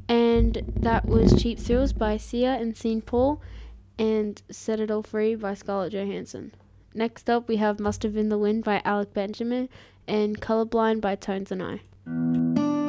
And that was Cheap Thrills by Sia and Sean Paul, and Set It All Free by Scarlett Johansson. Next up, we have Must Have Been the Wind by Alec Benjamin and Colorblind by Tones and I.